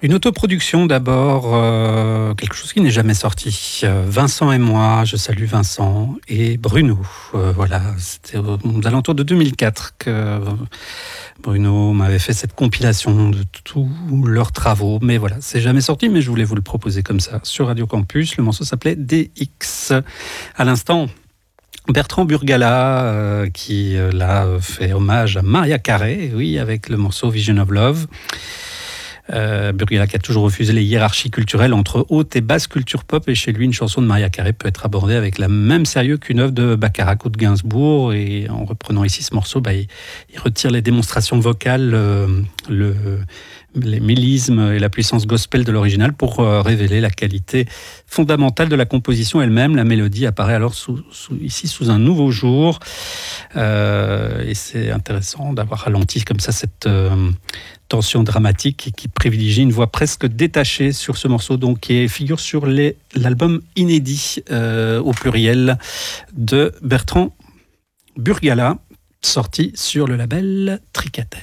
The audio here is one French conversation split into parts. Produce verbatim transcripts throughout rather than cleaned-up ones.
Une autoproduction d'abord, euh, quelque chose qui n'est jamais sorti. Euh, Vincent et moi, je salue Vincent et Bruno. Euh, voilà, c'était aux alentours de deux mille quatre que Bruno m'avait fait cette compilation de tous leurs travaux. Mais voilà, c'est jamais sorti, mais je voulais vous le proposer comme ça sur Radio Campus. Le morceau s'appelait D X. À l'instant, Bertrand Burgala, euh, qui euh, là fait hommage à Mariah Carey, oui, avec le morceau Vision of Love. Euh, Burgala qui a toujours refusé les hiérarchies culturelles entre haute et basse culture pop, et chez lui une chanson de Mariah Carey peut être abordée avec la même sérieux qu'une œuvre de Bacharach ou de Gainsbourg. Et en reprenant ici ce morceau, bah, il, il retire les démonstrations vocales, euh, le, les mélismes et la puissance gospel de l'original pour euh, révéler la qualité fondamentale de la composition elle-même. La mélodie apparaît alors sous, sous, ici sous un nouveau jour, euh, et c'est intéressant d'avoir ralenti comme ça cette euh, tension dramatique qui privilégie une voix presque détachée sur ce morceau, donc qui figure sur les, l'album inédit euh, au pluriel de Bertrand Burgala, sorti sur le label Tricatel.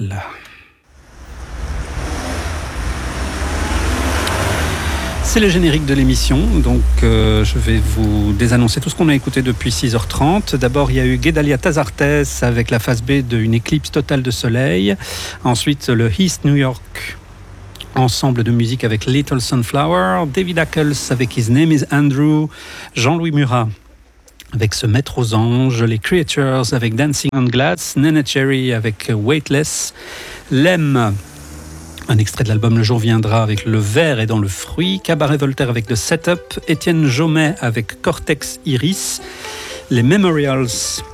C'est le générique de l'émission, donc euh, je vais vous désannoncer tout ce qu'on a écouté depuis six heures trente. D'abord, il y a eu Guedalia Tazartes avec la phase B d'une éclipse totale de soleil. Ensuite, le East New York, ensemble de musique avec Little Sunflower. David Ackles avec His Name is Andrew. Jean-Louis Murat avec Se mettre aux anges. Les Creatures avec Dancing on Glass. Nene Cherry avec Weightless. Lem, un extrait de l'album Le Jour Viendra avec Le Verre est dans le fruit. Cabaret Voltaire avec The Setup. Étienne Jomet avec Cortex Iris. Les Memorials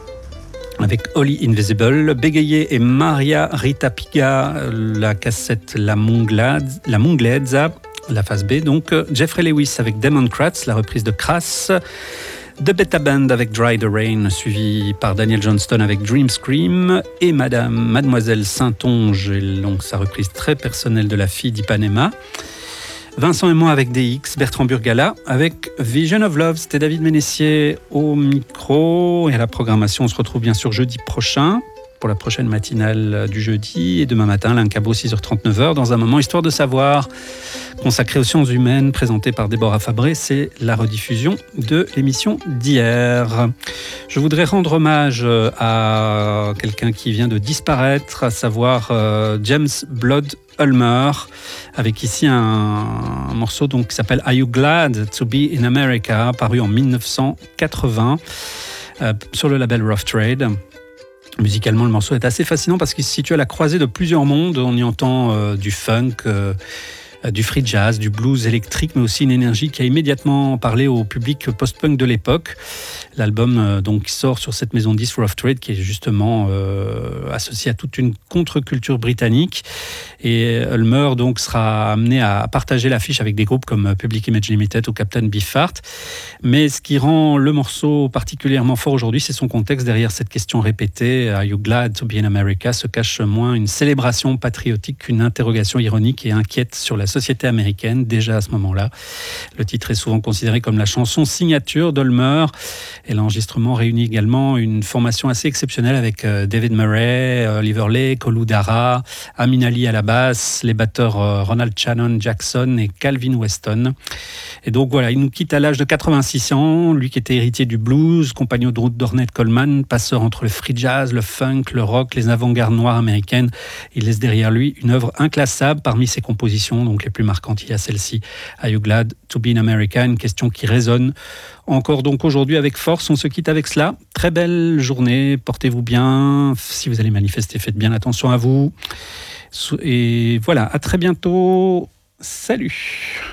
avec Holly Invisible. Bégayé et Maria Rita Piga, la cassette La Monglade, La Monglezza, la phase B. Donc Jeffrey Lewis avec Demon Kratz, la reprise de Crass. The Beta Band avec Dry the Rain, suivi par Daniel Johnston avec Dream Scream, et Madame Mademoiselle Saint-Onge, donc sa reprise très personnelle de La Fille d'Ipanema. Vincent et moi avec D X, Bertrand Burgala avec Vision of Love. C'était David Ménessier au micro et à la programmation. On se retrouve bien sûr jeudi prochain pour la prochaine matinale du jeudi, et demain matin, l'Un Cabot, six heures trente, neuf heures, dans un moment Histoire de savoir, consacré aux sciences humaines, présenté par Déborah Fabré. C'est la rediffusion de l'émission d'hier. Je voudrais rendre hommage à quelqu'un qui vient de disparaître, à savoir euh, James Blood Ulmer, avec ici un, un morceau donc, qui s'appelle Are You Glad to Be in America, paru en dix-neuf cent quatre-vingts euh, sur le label Rough Trade. Musicalement, le morceau est assez fascinant parce qu'il se situe à la croisée de plusieurs mondes. On y entend euh, du funk, euh, du free jazz, du blues électrique, mais aussi une énergie qui a immédiatement parlé au public post-punk de l'époque. L'album euh, donc sort sur cette maison de disques Rough Trade, qui est justement euh, associée à toute une contre-culture britannique. Et Ulmer donc sera amené à partager l'affiche avec des groupes comme Public Image Limited ou Captain Beefheart. Mais ce qui rend le morceau particulièrement fort aujourd'hui, c'est son contexte. Derrière cette question répétée, Are you glad to be in America, se cache moins une célébration patriotique qu'une interrogation ironique et inquiète sur la société américaine, déjà à ce moment-là. Le titre est souvent considéré comme la chanson signature d'Ulmer, et l'enregistrement réunit également une formation assez exceptionnelle avec David Murray, Oliver Lake, Olu Dara, Amin Ali à la basse, les batteurs Ronald Shannon Jackson et Calvin Weston. Et donc voilà, il nous quitte à l'âge de quatre-vingt-six ans, lui qui était héritier du blues, compagnon de route d'Ornette Coleman, passeur entre le free jazz, le funk, le rock, les avant-gardes noires américaines. Il laisse derrière lui une œuvre inclassable. Parmi ses compositions, donc les plus marquantes, il y a celle-ci, Are You Glad to Be in America, une question qui résonne encore donc aujourd'hui avec force. On se quitte avec cela. Très belle journée, portez-vous bien. Si vous allez manifester, faites bien attention à vous. Et voilà, à très bientôt. Salut.